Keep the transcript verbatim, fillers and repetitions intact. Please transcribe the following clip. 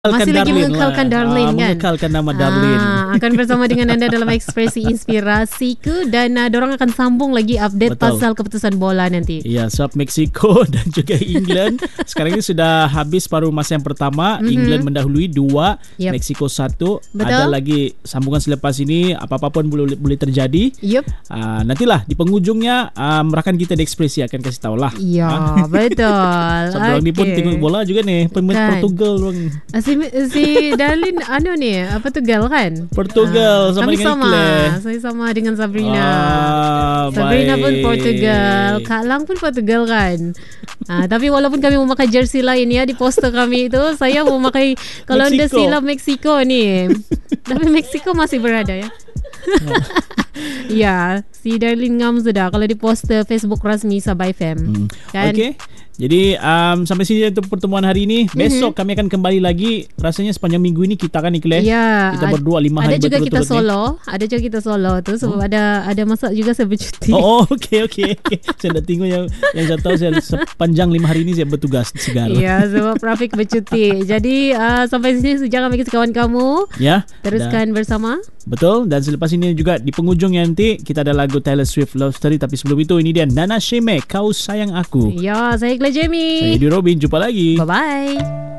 Masih lagi mengekalkan lah. Darlene ah, kan? Mengekalkan nama Darlene. Ah, akan bersama dengan anda dalam Ekspresi Inspirasiku. Dan uh, dorang akan sambung lagi update Betul. pasal keputusan bola nanti. Ya, sebab Mexico dan juga England sekarang ini sudah habis paruh masa yang pertama. Mm-hmm. England mendahului dua, Yep. Mexico satu. Betul. Ada lagi sambungan selepas ini, apa-apa pun boleh boleh terjadi. Yup. Uh, nantilah di penghujungnya um, rakan kita di Ekspresi akan kasih tahu lah. Ya, Ah. betul. Sebab okay. ni pun tengok bola juga ni, pemain Kan. Portugal orang. Ah, Si, si Darlene anu ni, apa Portugal kan? Portugal Ah, sama kami dengan sama. Claire. Saya sama dengan Sabrina. Ah, Sabrina pun baik. Portugal, Kak Lang pun Portugal kan. Ah, tapi walaupun kami memakai jersey lain ya di poster kami itu, saya memakai kalau anda Mexico. silap Mexico ni. Tapi Mexico masih berada ya. Ya, si Darlene ngam sudah kalau di poster Facebook rasmi Sabah F M. Hmm. Kan? Okey. Jadi um, sampai sini untuk pertemuan hari ini. Besok mm-hmm. kami akan kembali lagi. Rasanya sepanjang minggu ini kita kan Ikhlas. Ya, Kita berdua lima hari ada juga kita berturut-turut solo, ni. Ada juga kita solo tu sebab oh. ada ada masa juga saya bercuti. Oh, oh okey okey. Okay. Saya dah tengok yang yang saya tahu saya sepanjang lima hari ini saya bertugas segala. Ya, sebab Rafiq bercuti. Jadi uh, sampai sini jangan bagi kawan kamu. Ya. Teruskan dan, bersama. Betul. Dan selepas ini juga di penghujung nanti kita ada lagu Taylor Swift Love Story. Tapi sebelum itu ini dia Nana Shime, Kau Sayang Aku. Ya, saya Ikhlas Jamie. Saya Edi Robin. Jumpa lagi. Bye-bye.